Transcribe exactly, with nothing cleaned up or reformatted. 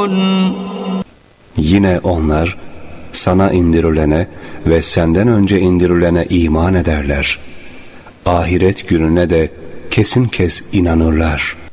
Yine onlar sana indirilene ve senden önce indirilene iman ederler. Ahiret gününe de kesin kes inanırlar.